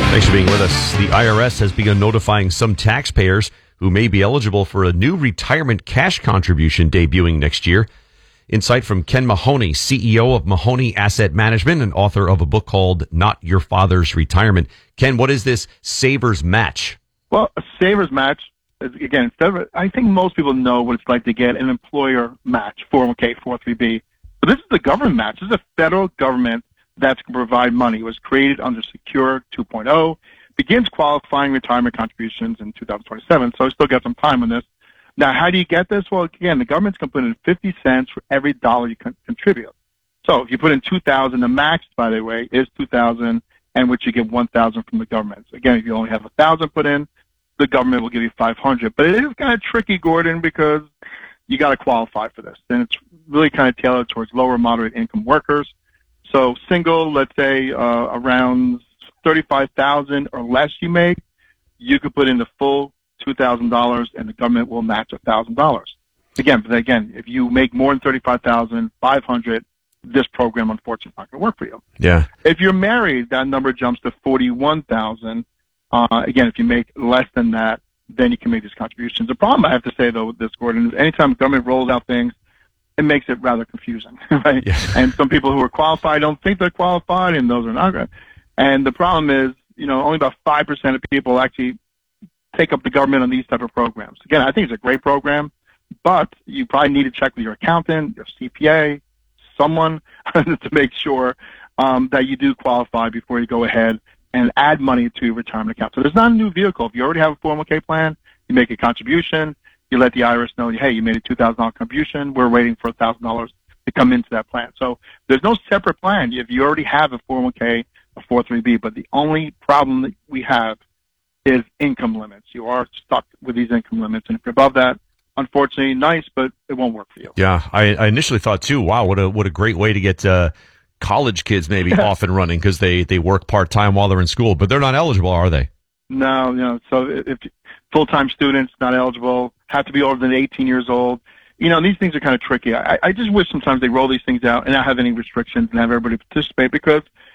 Thanks for being with us. The IRS has begun notifying some taxpayers who may be eligible for a new retirement cash contribution debuting next year. Insight from Ken Mahoney, CEO of Mahoney Asset Management and author of a book called Not Your Father's Retirement. Ken, what is this Savers Match? Well, a Savers Match is, again, I think most people know what it's like to get an employer match, 401k, 403b. But this is the government match. This is a federal government that's going to provide money. It was created under Secure 2.0, begins qualifying retirement contributions in 2027, so we still got some time on this. Now, how do you get this? Well, again, the government's going to put in 50 cents for every dollar you contribute. So if you put in $2,000, the max, by the way, is $2,000, and which you get $1,000 from the government. So again, if you only have $1,000 put in, the government will give you $500. But it is kind of tricky, Gordon, because you got to qualify for this, and it's really kind of tailored towards lower moderate income workers. So single, let's say around $35,000 or less you make, you could put in the full $2,000 and the government will match $1,000. Again, if you make more than $35,500, this program unfortunately not going to work for you. Yeah. If you're married, that number jumps to $41,000. Again, if you make less than that, then you can make these contributions. The problem I have to say though with this, Gordon, is anytime the government rolls out things, it makes it rather confusing, right? Yeah. And some people who are qualified don't think they're qualified, and those are not good. And the problem is, only about 5% of people actually take up the government on these type of programs. Again, I think it's a great program, but you probably need to check with your accountant, your CPA, someone to make sure that you do qualify before you go ahead and add money to your retirement account. So there's not a new vehicle. If you already have a 401k plan, you make a contribution. You let the IRS know, hey, you made a $2,000 contribution. We're waiting for $1,000 to come into that plan. So there's no separate plan if you already have a 401k, a 403b. But the only problem that we have is income limits. You are stuck with these income limits, and if you're above that, unfortunately, nice, but it won't work for you. Yeah, I initially thought too, wow, what a great way to get college kids maybe off and running because they work part-time while they're in school, but they're not eligible, are they? No. So if full-time students not eligible, have to be older than 18 years old. These things are kind of tricky. I just wish sometimes they roll these things out and not have any restrictions and have everybody participate, because